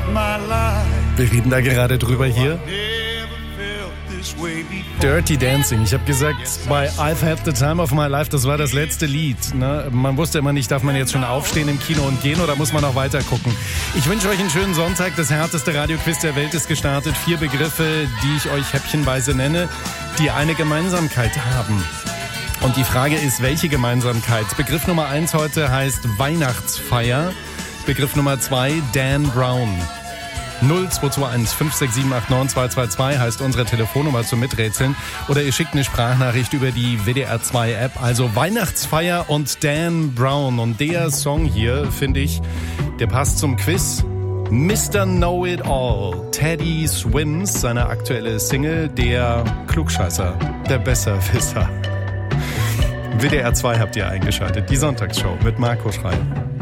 Wir reden da gerade drüber hier. Dirty Dancing. Ich habe gesagt, bei I've Had the Time of My Life, das war das letzte Lied. Ne? Man wusste immer nicht, darf man jetzt schon aufstehen im Kino und gehen oder muss man noch weiter gucken? Ich wünsche euch einen schönen Sonntag. Das härteste Radioquiz der Welt ist gestartet. 4 Begriffe, die ich euch häppchenweise nenne, die eine Gemeinsamkeit haben. Und die Frage ist, welche Gemeinsamkeit? Begriff Nummer 1 heute heißt Weihnachtsfeier. Begriff Nummer 2, Dan Brown. 0221 5678922 heißt unsere Telefonnummer zum Miträtseln. Oder ihr schickt eine Sprachnachricht über die WDR2-App. Also Weihnachtsfeier und Dan Brown. Und der Song hier, finde ich, der passt zum Quiz. Mr. Know-It-All, Teddy Swims, seine aktuelle Single, der Klugscheißer, der Besserwisser. WDR 2 habt ihr eingeschaltet, die Sonntagsshow mit Marco Schreil.